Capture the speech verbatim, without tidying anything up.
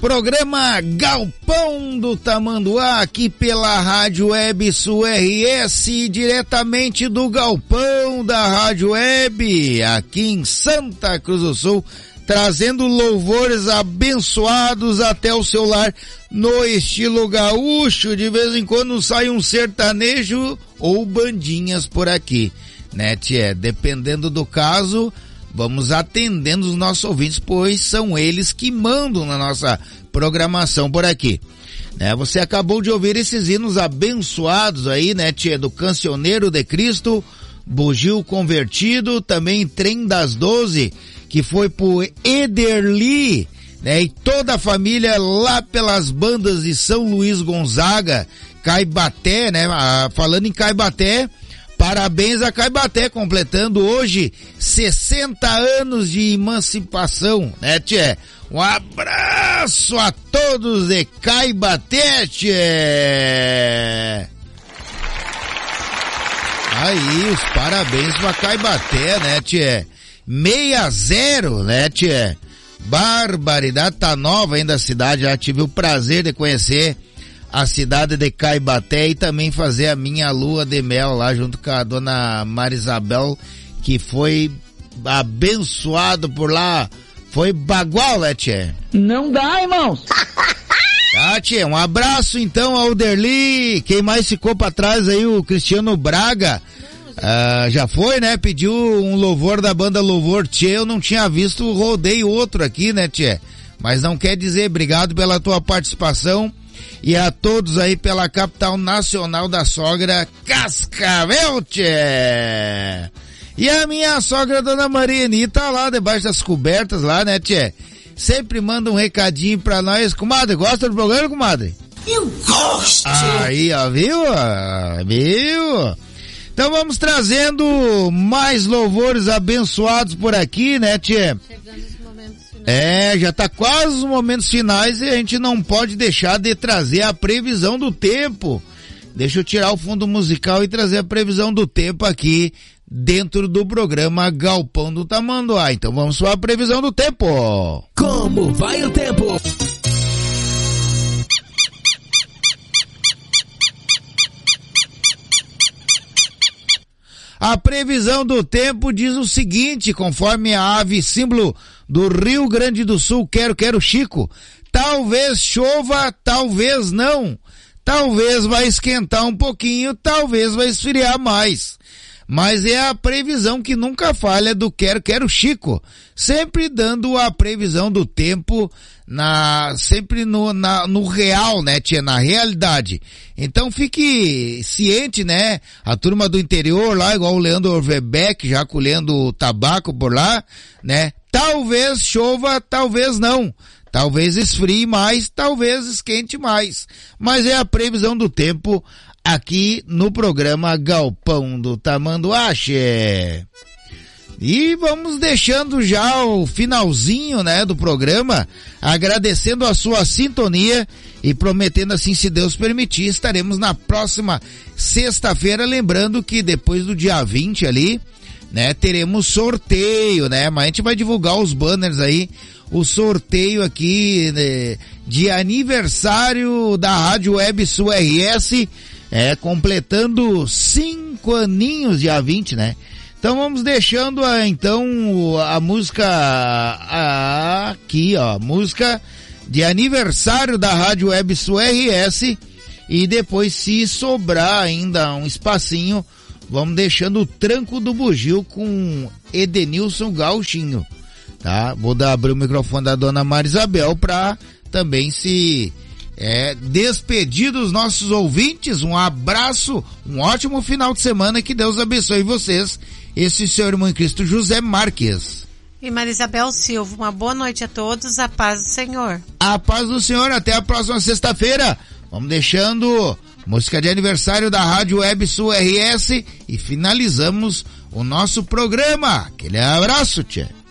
Programa Galpão do Tamanduá, aqui pela Rádio Web Sul R S, diretamente do Galpão da Rádio Web, aqui em Santa Cruz do Sul, trazendo louvores abençoados até o seu lar, no estilo gaúcho. De vez em quando sai um sertanejo ou bandinhas por aqui, né, tchê? Dependendo do caso, vamos atendendo os nossos ouvintes, pois são eles que mandam na nossa programação por aqui. Né, você acabou de ouvir esses hinos abençoados aí, né, tchê? Do Cancioneiro de Cristo, Bugio Convertido, também Trem das Doze, que foi por Ederli, né, e toda a família lá pelas bandas de São Luís Gonzaga, Caibaté, né, ah, falando em Caibaté, parabéns a Caibaté, completando hoje sessenta anos de emancipação, né, tchê? Um abraço a todos de Caibaté, tchê! Aí, os parabéns pra Caibaté, né, tchê? Meia zero, né, tchê? Barbaridade, tá nova ainda a cidade, já tive o prazer de conhecer a cidade de Caibaté e também fazer a minha lua de mel lá junto com a dona Marisabel, que foi abençoado por lá, foi bagual, né, tchê? Não dá, irmãos! Tá, tchê, um abraço então ao Derli, quem mais ficou pra trás aí, o Cristiano Braga, ah, já foi, né, pediu um louvor da banda Louvor, tchê, eu não tinha visto, rodei outro aqui, né, tchê, mas não quer dizer, obrigado pela tua participação e a todos aí pela capital nacional da sogra, Cascavel, tchê. E a minha sogra, dona Mariani, tá lá debaixo das cobertas lá, né, tchê, sempre manda um recadinho pra nós. Comadre, gosta do programa, comadre? Eu gosto! Aí, ó, viu? Viu? Então vamos trazendo mais louvores abençoados por aqui, né, tchê? Chegando os momentos finais. É, já tá quase os momentos finais e a gente não pode deixar de trazer a previsão do tempo. Deixa eu tirar o fundo musical e trazer a previsão do tempo aqui dentro do programa Galpão do Tamanduá. Então vamos para a previsão do tempo. Como vai o tempo? A previsão do tempo diz o seguinte, conforme a ave símbolo do Rio Grande do Sul, Quero Quero Chico, talvez chova, talvez não, talvez vai esquentar um pouquinho, talvez vai esfriar mais. Mas é a previsão que nunca falha do Quero Quero Chico, sempre dando a previsão do tempo na, sempre no, na, no real, né, tia, na realidade. Então fique ciente, né, a turma do interior lá, igual o Leandro Orvebeck, já colhendo tabaco por lá, né, talvez chova, talvez não. Talvez esfrie mais, talvez esquente mais. Mas é a previsão do tempo aqui no programa Galpão do Tamanduá. E vamos deixando já o finalzinho, né, do programa, agradecendo a sua sintonia e prometendo assim, se Deus permitir, estaremos na próxima sexta-feira, lembrando que depois do dia vinte ali, né, teremos sorteio, né, mas a gente vai divulgar os banners aí, o sorteio aqui, né, de aniversário da Rádio Web Sul R S, é, completando cinco aninhos dia vinte, né? Então vamos deixando a, então a música a, aqui, ó, música de aniversário da Rádio Web Sul R S e depois, se sobrar ainda um espacinho, vamos deixando o Tranco do Bugio com Edenilson Gauchinho, tá? Vou dar, abrir o microfone da dona Marisabel para também se É, despedir dos nossos ouvintes, um abraço, um ótimo final de semana, que Deus abençoe vocês, esse seu irmão em Cristo José Marques. E Marisabel Silva, uma boa noite a todos, a paz do Senhor. A paz do Senhor, até a próxima sexta-feira. Vamos deixando música de aniversário da Rádio Web Sul R S e finalizamos o nosso programa. Aquele abraço, tchê.